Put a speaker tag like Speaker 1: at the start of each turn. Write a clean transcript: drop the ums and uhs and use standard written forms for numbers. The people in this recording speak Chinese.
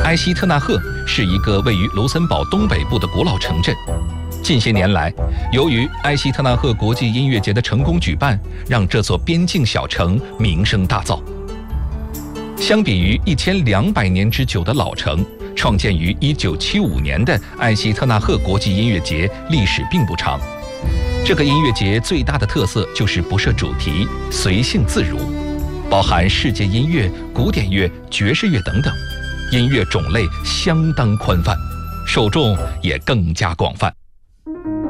Speaker 1: 埃希特纳赫是一个位于卢森堡东北部的古老城镇。近些年来，由于埃希特纳赫国际音乐节的成功举办，让这座边境小城名声大噪。相比于1200年之久的老城，创建于1975年的埃希特纳赫国际音乐节历史并不长。这个音乐节最大的特色就是不设主题，随性自如，包含世界音乐、古典乐、爵士乐等等，音乐种类相当宽泛，受众也更加广泛。